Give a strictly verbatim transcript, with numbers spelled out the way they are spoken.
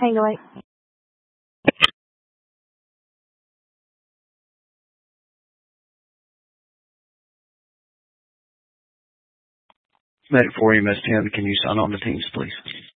hang away. Medic for E M S ten, can you sign on to Teams, please?